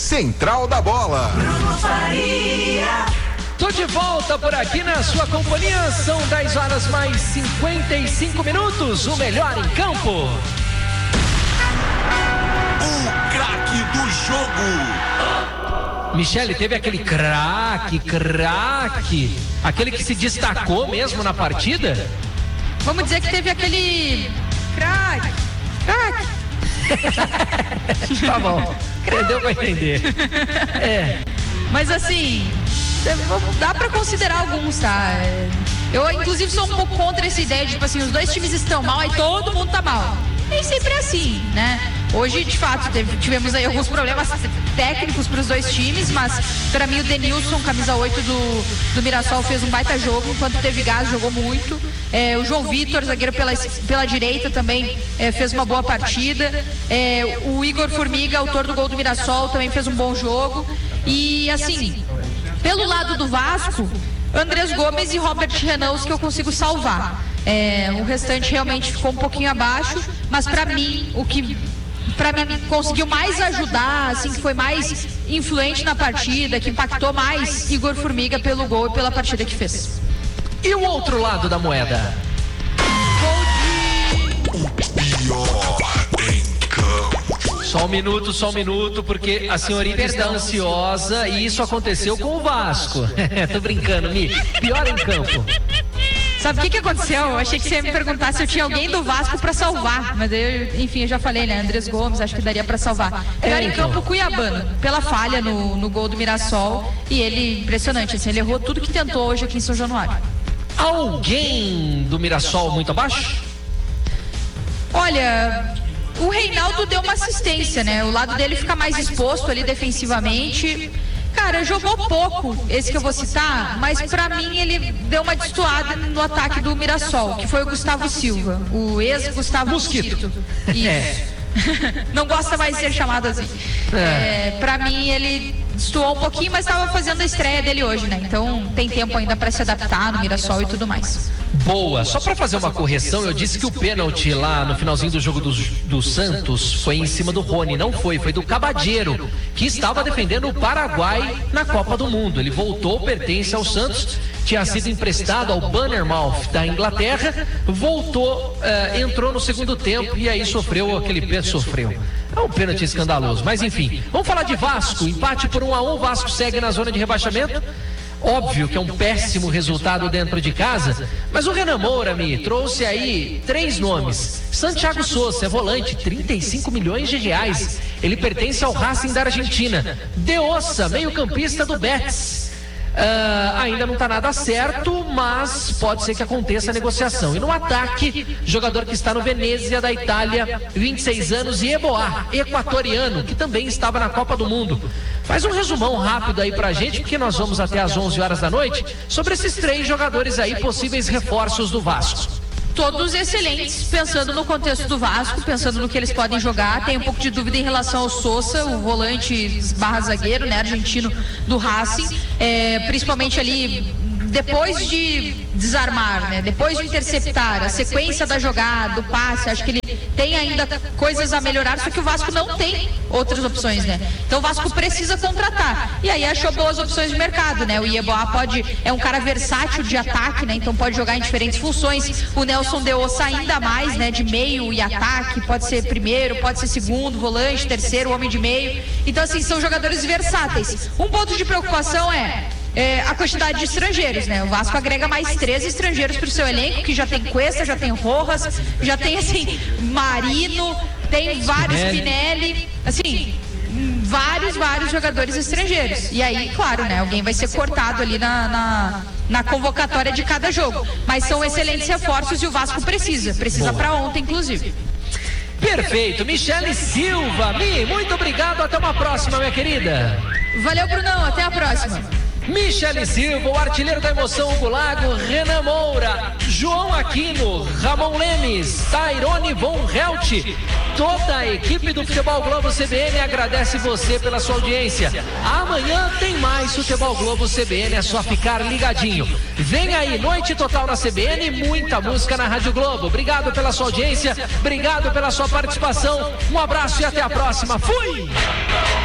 Central da Bola. Bruno Faria. Tô de volta por aqui na sua companhia, são 10 horas mais 55 minutos, o melhor em campo. O craque do jogo. Michele, teve aquele craque, aquele que se destacou mesmo na partida? Vamos dizer que teve aquele craque. Tá bom, deu pra entender. Mas assim, dá pra considerar alguns, tá? Eu, inclusive, sou um pouco contra essa ideia de, tipo assim, os dois times estão mal, aí todo mundo tá mal. Nem sempre é assim, né? Hoje, de fato, tivemos aí alguns problemas técnicos para os dois times, mas para mim o Denilson, camisa 8 do Mirassol, fez um baita jogo, enquanto teve gás, jogou muito. O João Vitor, zagueiro pela direita, também fez uma boa partida. O Igor Formiga, autor do gol do Mirassol, também fez um bom jogo. E assim, pelo lado do Vasco, Andrés Gomes e Robert Renan, os que eu consigo salvar. O restante realmente ficou um pouquinho abaixo, mas para mim, o que conseguiu mais ajudar, assim, que foi mais influente na partida, que impactou mais, Igor Formiga, pelo gol e pela partida que fez. E o outro lado da moeda? Pior em campo. Só um minuto, porque a senhorita está ansiosa e isso aconteceu com o Vasco. Tô brincando, Mi. Pior em campo. Sabe o que aconteceu? Eu achei que você ia me perguntar se eu tinha alguém do Vasco pra salvar, mas enfim, eu já falei, né? Andrés Gomes, acho que daria pra salvar. Pior em campo, Cuiabano, pela falha no gol do Mirassol, e ele, impressionante, assim, ele errou tudo que tentou hoje aqui em São Januário. Alguém do Mirassol muito abaixo? Olha, o Reinaldo deu uma assistência, né? O lado dele fica mais exposto ali defensivamente. Cara, jogou pouco, esse que eu vou citar, mas pra mim ele deu uma destoada no ataque do Mirassol, que foi o Gustavo Silva, o ex-Gustavo Mosquito. Isso. Não gosta mais de ser chamado assim. Pra mim ele destoou um pouquinho, mas estava fazendo a estreia dele hoje, né? Então tem tempo ainda pra se adaptar no Mirassol e tudo mais. Boa, só pra fazer uma correção, eu disse que o pênalti lá no finalzinho do jogo do Santos foi em cima do Rony, não foi do Cabadeiro, que estava defendendo o Paraguai na Copa do Mundo. Ele voltou, pertence ao Santos, tinha sido emprestado ao Bournemouth da Inglaterra, voltou, entrou no segundo tempo e aí sofreu aquele pênalti, É um pênalti escandaloso, mas enfim, vamos falar de Vasco, empate por 1-1, o Vasco segue na zona de rebaixamento. Óbvio que é um péssimo resultado dentro de casa, mas o Renan Moura me trouxe aí 3 nomes. Santiago Souza, é volante, 35 milhões de reais. Ele pertence ao Racing da Argentina. De Ossa, meio-campista do Betis. Ainda não está nada certo, mas pode ser que aconteça a negociação. E no ataque, jogador que está no Venezia da Itália, 26 anos, e Eboá, equatoriano, que também estava na Copa do Mundo. Faz um resumão rápido aí pra gente, porque nós vamos até às 11 horas da noite, sobre esses 3 jogadores aí, possíveis reforços do Vasco. Todos excelentes, pensando no contexto do Vasco, pensando no que eles podem jogar. Tem um pouco de dúvida em relação ao Sousa, o volante / zagueiro, né, argentino do Racing, principalmente ali depois de desarmar, né, depois de interceptar, a sequência da jogada, do passe, acho que ele tem ainda coisas a melhorar, só que o Vasco não tem outras opções, né? Então o Vasco precisa contratar. E aí achou boas opções de mercado, né? O Ieboá é um cara versátil de ataque, né? Então pode jogar em diferentes funções. O Nelson de Ossa ainda mais, né? De meio e ataque, pode ser primeiro, pode ser segundo, volante, terceiro, homem de meio. Então assim, são jogadores versáteis. Um ponto de preocupação é a quantidade de estrangeiros, né? O Vasco agrega mais 13 estrangeiros para o seu elenco, que já tem Cuesta, já tem Rojas, já tem assim Marino, tem vários Pinelli, assim, vários jogadores estrangeiros. E aí, claro, né? Alguém vai ser cortado ali na convocatória de cada jogo. Mas são excelentes reforços e o Vasco precisa para ontem, inclusive. Perfeito, Michele Silva, muito obrigado, até uma próxima, minha querida. Valeu, Brunão, até a próxima. Michele Silva, o artilheiro da emoção, Hugo Lago, Renan Moura, João Aquino, Ramon Lemes, Tairone Von Helt, toda a equipe do Futebol Globo CBN agradece você pela sua audiência. Amanhã tem mais Futebol Globo CBN, é só ficar ligadinho. Vem aí, noite total na CBN, muita música na Rádio Globo. Obrigado pela sua audiência, obrigado pela sua participação, um abraço e até a próxima. Fui!